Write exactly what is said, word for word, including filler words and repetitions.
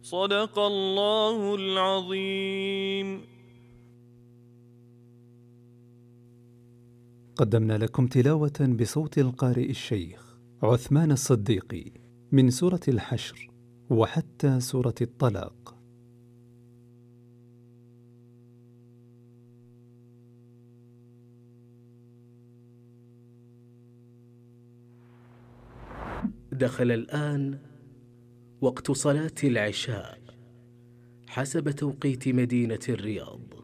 صدق الله العظيم. قدمنا لكم تلاوة بصوت القارئ الشيخ عثمان الصديقي من سورة الحشر وحتى سورة الطلاق. دخل الآن وقت صلاة العشاء حسب توقيت مدينة الرياض.